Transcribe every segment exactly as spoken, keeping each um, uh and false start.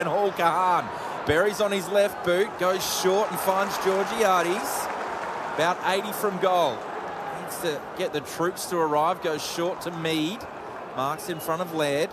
And Hall Kahan buries on his left boot, goes short and finds Georgiades. About eighty from goal. Needs to get the troops to arrive, goes short to Mead. Marks in front of Laird.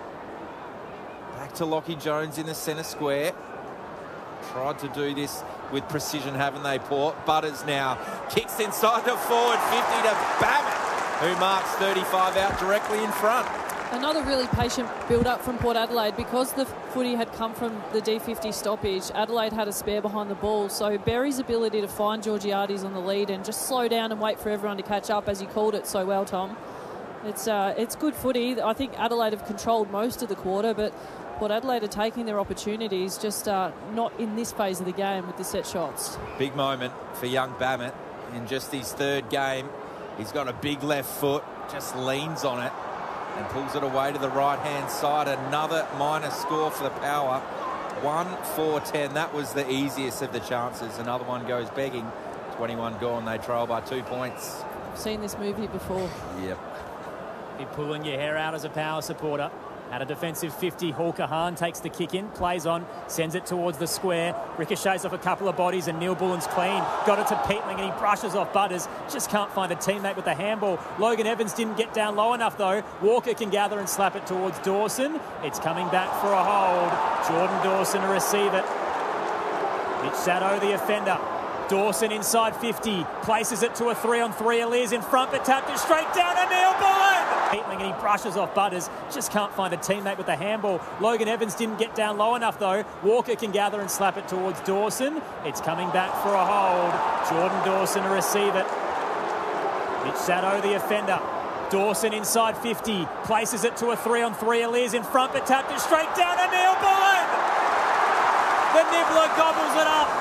Back to Lockie Jones in the centre square. Tried to do this with precision, haven't they, Port? Butters now kicks inside the forward fifty to Babbitt, who marks thirty-five out directly in front. Another really patient build-up from Port Adelaide. Because the footy had come from the D fifty stoppage, Adelaide had a spare behind the ball. So Berry's ability to find Georgiades on the lead and just slow down and wait for everyone to catch up, as you called it so well, Tom. It's uh, it's good footy. I think Adelaide have controlled most of the quarter, but Port Adelaide are taking their opportunities, just uh, not in this phase of the game with the set shots. Big moment for young Babbitt in just his third game. He's got a big left foot, just leans on it and pulls it away to the right-hand side. Another minus score for the Power. one four ten. That was the easiest of the chances. Another one goes begging. twenty-one gone. They trail by two points. I've seen this movie before. Yep. Be pulling your hair out as a Power supporter. At a defensive fifty, Hall Kahan takes the kick in, plays on, sends it towards the square, ricochets off a couple of bodies, and Neil Bullen's clean. Got it to Peatling, and he brushes off Butters. Just can't find a teammate with the handball. Logan Evans didn't get down low enough, though. Walker can gather and slap it towards Dawson. It's coming back for a hold. Jordan Dawson to receive it. Mitch Sado, the offender. Dawson inside fifty, places it to a three on three. Alia's in front, but tapped it straight down to Neil Bullen. Peatling, and he brushes off Butters. Just can't find a teammate with the handball. Logan Evans didn't get down low enough, though. Walker can gather and slap it towards Dawson. It's coming back for a hold. Jordan Dawson to receive it. Mitch Sado, the offender. Dawson inside fifty, places it to a three on three. Alia's in front, but tapped it straight down to Neil Bullen. The Nibbler gobbles it up.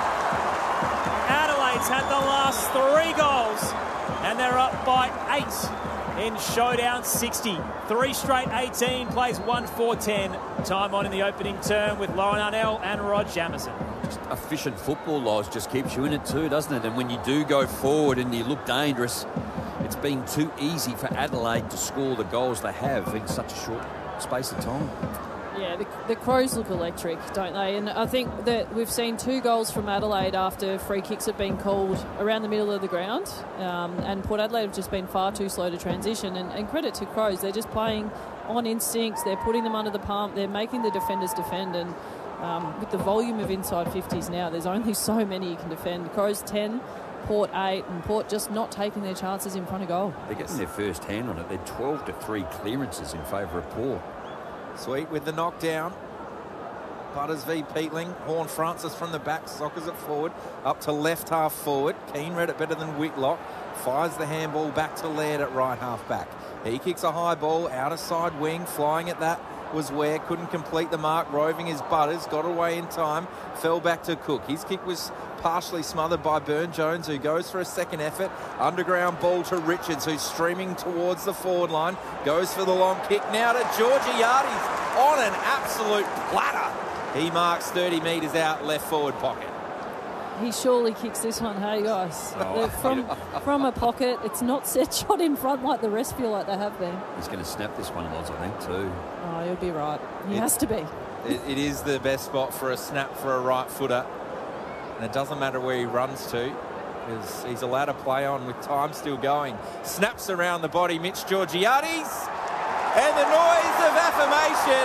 Adelaide's had the last three goals, and they're up by eight in showdown sixty. Three straight eighteen, plays one four ten. Time on in the opening term with Lauren Arnell and Rod Jamieson. Just efficient football, Loz, just keeps you in it too, doesn't it? And when you do go forward and you look dangerous, it's been too easy for Adelaide to score the goals they have in such a short space of time. Yeah, the, the Crows look electric, don't they? And I think that we've seen two goals from Adelaide after free kicks have been called around the middle of the ground. Um, and Port Adelaide have just been far too slow to transition. And, and credit to Crows, they're just playing on instincts. They're putting them under the pump. They're making the defenders defend. And um, with the volume of inside fifties now, there's only so many you can defend. Crows ten, Port eight, and Port just not taking their chances in front of goal. They're getting their first hand on it. They're twelve to three clearances in favour of Port. Sweet with the knockdown. Butters v Peatling. Horn Francis from the back, sockers it forward. Up to left half forward. Keane read it better than Whitlock. Fires the handball back to Laird at right half back. He kicks a high ball, outer side wing. Flying at that was Ware. Couldn't complete the mark. Roving his Butters. Got away in time. Fell back to Cook. His kick was partially smothered by Burne-Jones, who goes for a second effort. Underground ball to Richards, who's streaming towards the forward line. Goes for the long kick now to Georgiades on an absolute platter. He marks thirty metres out left forward pocket. He surely kicks this one, hey guys. Oh, from from a pocket, it's not set shot in front like the rest feel like they have been. He's going to snap this one, Loz, I think, too. Oh, he'll be right. He it, has to be. It, it is the best spot for a snap for a right footer. And it doesn't matter where he runs to, because he's allowed to play on with time still going. Snaps around the body, Mitch Georgiades. And the noise of affirmation.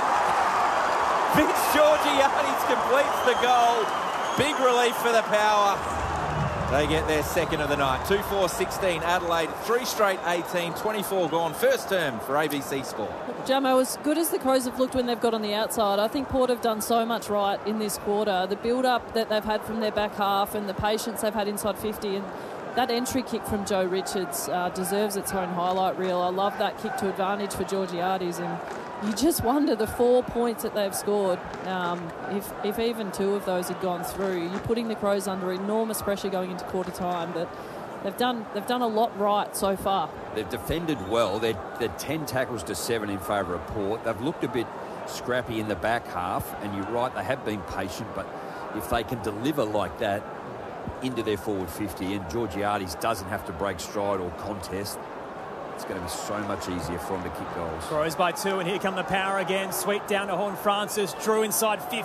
Mitch Georgiades completes the goal. Big relief for the Power. They get their second of the night. two four sixteen Adelaide, three straight eighteen, twenty-four gone. First term for A B C Sport. Jamo, as good as the Crows have looked when they've got on the outside, I think Port have done so much right in this quarter. The build-up that they've had from their back half and the patience they've had inside fifty, and that entry kick from Joe Richards uh, deserves its own highlight reel. I love that kick to advantage for Georgiades, and you just wonder the four points that they've scored. Um, if, if even two of those had gone through, you're putting the Crows under enormous pressure going into quarter time. But they've done they've done a lot right so far. They've defended well. They're, they're ten tackles to seven in favour of Port. They've looked a bit scrappy in the back half, and you're right, they have been patient. But if they can deliver like that into their forward fifty, and Georgiades doesn't have to break stride or contest, it's going to be so much easier for them to kick goals. Crows by two, and here come the power again. Sweep down to Horn Francis. Drew inside fifty.